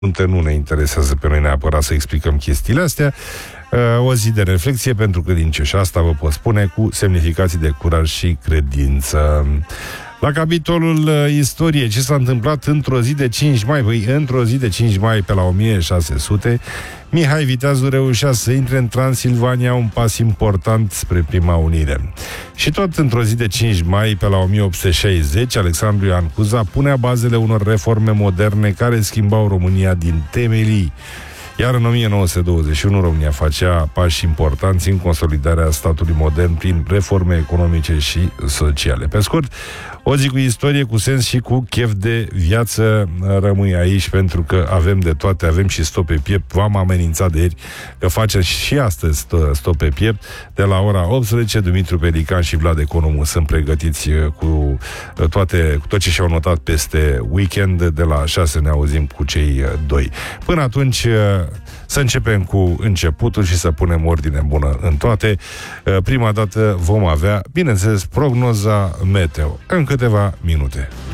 nu ne interesează pe noi neapărat să explicăm chestiile astea. O zi de reflexie pentru credincioși. Asta vă pot spune cu semnificații de curaj și credință. La capitolul istorie, ce s-a întâmplat într-o zi de 5 mai? Într-o zi de 5 mai, pe la 1600, Mihai Viteazul reușea să intre în Transilvania, un pas important spre prima unire. Și tot într-o zi de 5 mai, pe la 1860, Alexandru Ioan Cuza punea bazele unor reforme moderne care schimbau România din temelii. Iar în 1921 România facea pași importanți în consolidarea statului modern prin reforme economice și sociale. Pe scurt, o zi cu istorie, cu sens și cu chef de viață. Rămâi aici pentru că avem de toate, avem și stop pe piept. V-am amenințat de ieri că facem și astăzi stop pe piept. De la ora 18, Dumitru Pelican și Vlad Economu sunt pregătiți cu tot ce și-au notat peste weekend. De la 6 ne auzim cu cei doi. Până atunci, să începem cu începutul și să punem ordine bună în toate. Prima dată vom avea, bineînțeles, prognoza meteo în câteva minute.